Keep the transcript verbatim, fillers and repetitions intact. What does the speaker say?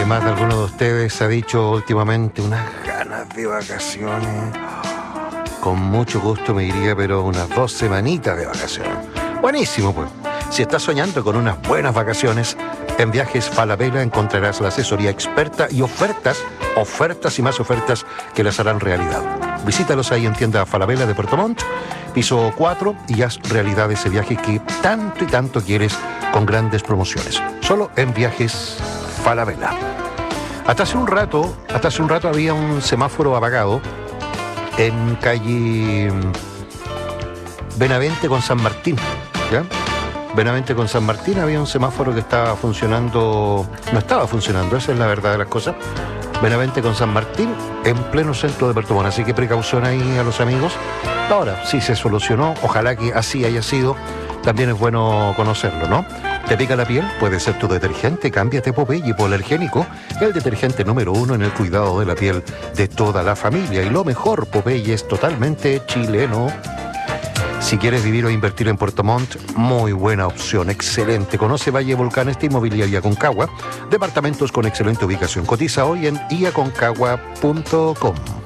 más de alguno de ustedes ha dicho últimamente unas ganas de vacaciones. Con mucho gusto me iría, pero unas dos semanitas de vacaciones. Buenísimo, pues. Si estás soñando con unas buenas vacaciones, en Viajes Falabella encontrarás la asesoría experta y ofertas, ofertas y más ofertas que las harán realidad. Visítalos ahí en tienda Falabella de Puerto Montt, piso cuatro, y haz realidad ese viaje que tanto y tanto quieres con grandes promociones. Solo en Viajes Falabella. Hasta hace un rato, hasta hace un rato había un semáforo apagado en calle Benavente con San Martín, ¿ya? Benavente con San Martín había un semáforo que estaba funcionando, no estaba funcionando, esa es la verdad de las cosas. Benavente con San Martín en pleno centro de Puerto Montt, así que precaución ahí a los amigos. Ahora, sí se solucionó, ojalá que así haya sido, también es bueno conocerlo, ¿no? ¿Te pica la piel? Puede ser tu detergente, cámbiate Popeye hipoalergénico, el detergente número uno en el cuidado de la piel de toda la familia. Y lo mejor, Popeye es totalmente chileno. Si quieres vivir o invertir en Puerto Montt, muy buena opción, excelente. Conoce Valle Volcanes de Inmobiliaria Aconcagua, departamentos con excelente ubicación. Cotiza hoy en i aconcagua punto com.